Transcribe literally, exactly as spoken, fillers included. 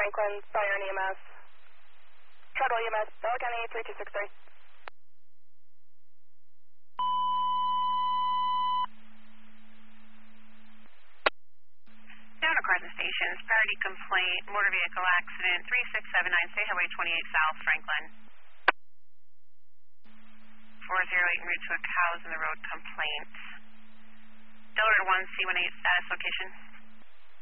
Franklin, Bayern E M S. Shuttle E M S, Bell County three two six three. Down to Carson Station, priority complaint, motor vehicle accident, three six seven nine, State Highway twenty-eight South, Franklin. four zero eight en route to a cows in the road complaint. Delaware one C one eight status location.